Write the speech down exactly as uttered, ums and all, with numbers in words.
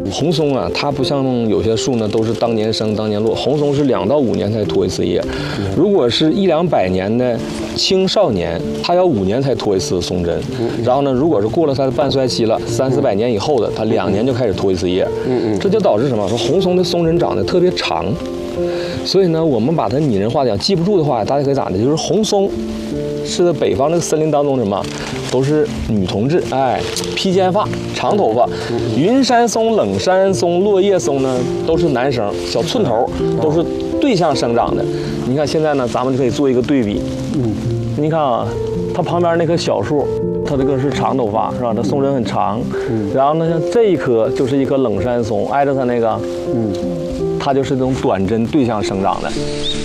红松啊，它不像有些树呢都是当年生当年落，红松是两到五年才脱一次叶。如果是一两百年的青少年，它要五年才脱一次松针。然后呢，如果是过了它的半衰期了，三四百年以后的，它两年就开始脱一次叶。嗯嗯，这就导致什么？说红松的松针长得特别长。所以呢，我们把它拟人化讲，记不住的话，大家可以咋的？就是红松是在北方这个森林当中什么，都是女同志，哎，披肩发、长头发。云山松、冷山松、落叶松呢，都是男生，小寸头，都是对向生长的。你看现在呢，咱们就可以做一个对比。嗯，你看啊，它旁边那棵小树，它这个是长头发，是吧？它松针很长。嗯，然后呢，像这一棵就是一棵冷山松，挨着它那个，嗯。它就是这种短针对向生长的。